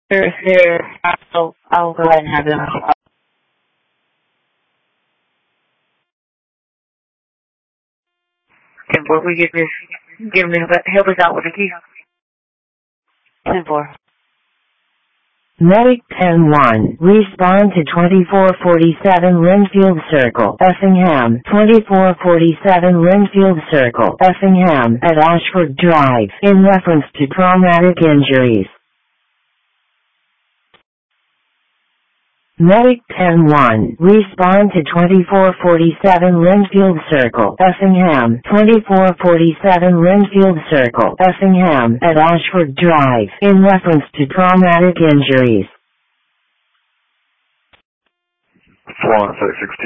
I'll go ahead and have them. And before we get this, help us out with the key. 10-4. Medic 10-1, respond to 2447 Linfield Circle, Effingham, 2447 Linfield Circle, Effingham, at Ashford Drive, in reference to traumatic injuries. Medic 10-1, respond to 2447 Linfield Circle, Effingham, 2447 Linfield Circle, Effingham, at Ashford Drive, in reference to traumatic injuries. 416.